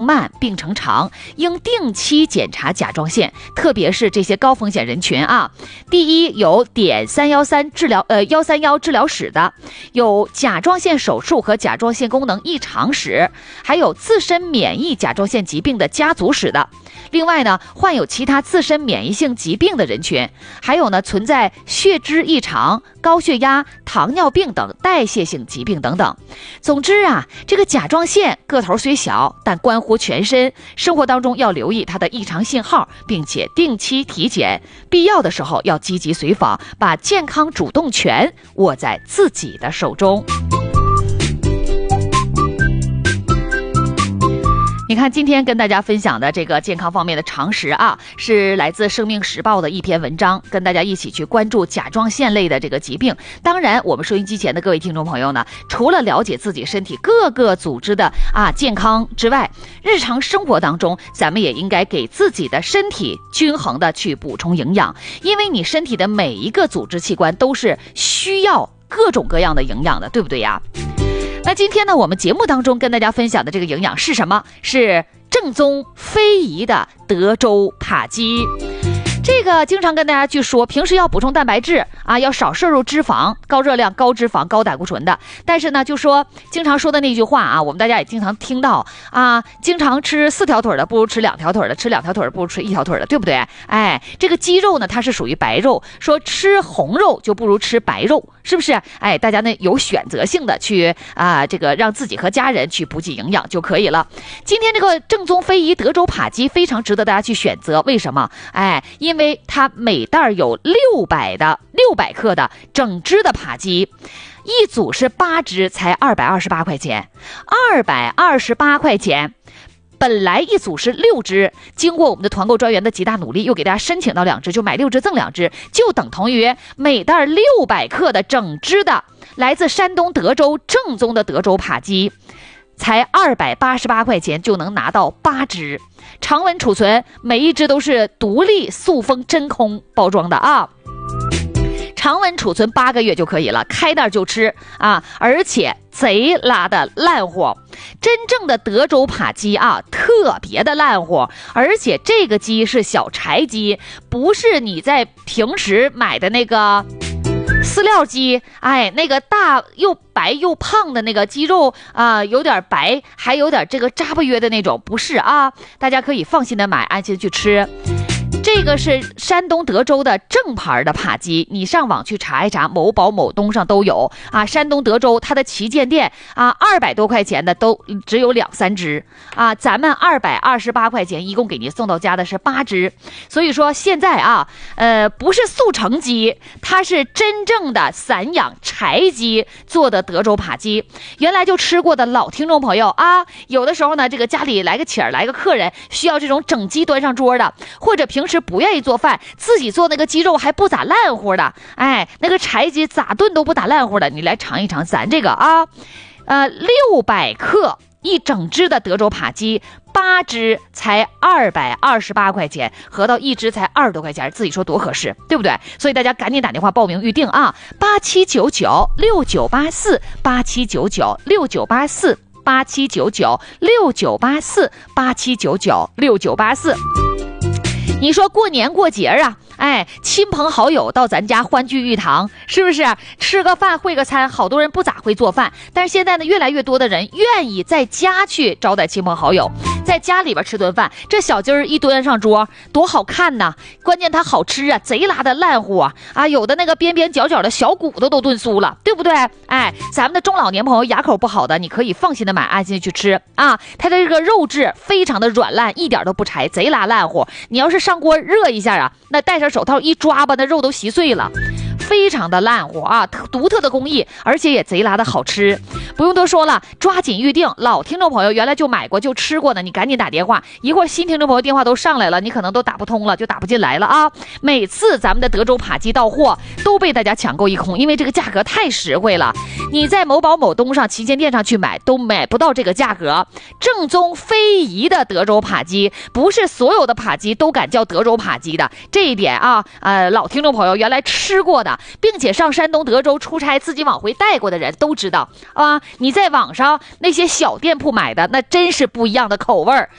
慢病程长，应定期检查甲状腺，特别是这些高风险人群啊。第一，有碘313治疗131治疗史的，有甲状腺手术和甲状腺功能异常史，还有自身免疫甲状腺疾病的家族史的。另外呢，患有其他自身免疫性疾病的人群，还有呢存在血脂异常、高血压、糖尿病等代谢性疾病等等。总之啊，这个甲状腺个头虽小，但关乎全身，生活当中要留意它的异常信号，并且定期体检，必要的时候要积极随访，把健康主动权握在自己的手中。你看今天跟大家分享的这个健康方面的常识啊，是来自生命时报的一篇文章，跟大家一起去关注甲状腺类的这个疾病。当然我们收音机前的各位听众朋友呢，除了了解自己身体各个组织的健康之外，日常生活当中咱们也应该给自己的身体均衡的去补充营养，因为你身体的每一个组织器官都是需要各种各样的营养的，对不对呀？那今天呢，我们节目当中跟大家分享的这个营养是什么？是正宗非遗的德州扒鸡。这个经常跟大家去说，平时要补充蛋白质啊，要少摄入脂肪，高热量、高脂肪、高胆固醇的。但是呢，就说经常说的那句话啊，我们大家也经常听到啊，经常吃4条腿的不如吃2条腿的，吃2条腿不如吃1条腿的，对不对？哎，这个鸡肉呢，它是属于白肉，说吃红肉就不如吃白肉，是不是？哎，大家呢有选择性的去这个让自己和家人去补给营养就可以了。今天这个正宗非遗德州扒鸡非常值得大家去选择，为什么？哎，因为它每袋有600克的整只的扒鸡，一组是8只，才228块钱，228块钱。本来一组是6只，经过我们的团购专员的极大努力，又给大家申请到2只，就买6只赠2只，就等同于每袋600克的整只的来自山东德州正宗的德州扒鸡，才288块钱就能拿到8只，常温储存，每一只都是独立塑封真空包装的啊。常温储存8个月就可以了，开袋就吃啊！而且贼拉的烂乎，真正的德州扒鸡啊，特别的烂乎，而且这个鸡是小柴鸡，不是你在平时买的那个饲料鸡，哎，那个大又白又胖的那个鸡肉有点白，还有点这个扎不约的那种，不是啊，大家可以放心的买，安心的去吃。这个是山东德州的正牌的扒鸡，你上网去查一查，某宝某东上都有啊。山东德州它的旗舰店200多块钱的都只有2-3只啊，咱们228块钱一共给您送到家的是8只，所以说现在不是速成鸡，它是真正的散养柴鸡做的德州扒鸡。原来就吃过的老听众朋友啊，有的时候呢，这个家里来个请儿来个客人，需要这种整鸡端上桌的，或者平时不愿意做饭，自己做那个鸡肉还不咋烂乎的，哎，那个柴鸡咋炖都不咋烂乎的，你来尝一尝咱这个600克一整只的德州扒鸡，8只才228块钱，合到一只才20多块钱，自己说多合适，对不对？所以大家赶紧打电话报名预定啊，87996984，87996984，87996984。你说过年过节啊，哎，亲朋好友到咱家欢聚一堂，是不是吃个饭会个餐？好多人不咋会做饭，但是现在呢，越来越多的人愿意在家去招待亲朋好友，在家里边吃顿饭，这小鸡儿一端上桌多好看呐，关键它好吃啊，贼拉的烂乎啊，有的那个边边角角的小骨头都炖酥了，对不对？哎，咱们的中老年朋友牙口不好的，你可以放心的买，安心的去吃啊。它的这个肉质非常的软烂，一点都不柴，贼拉烂乎。你要是上锅热一下啊，那戴上手套一抓吧，那肉都稀碎了，非常的烂乎啊，独特的工艺，而且也贼拉的好吃。不用多说了，抓紧预定。老听众朋友原来就买过就吃过的，你赶紧打电话，一会儿新听众朋友电话都上来了，你可能都打不通了，就打不进来了啊。每次咱们的德州扒鸡到货都被大家抢购一空，因为这个价格太实惠了，你在某宝某东上旗舰店上去买都买不到这个价格。正宗非遗的德州扒鸡，不是所有的扒鸡都敢叫德州扒鸡的，这一点老听众朋友原来吃过的，并且上山东德州出差自己往回带过的人都知道啊。你在网上那些小店铺买的，那真是不一样的口味儿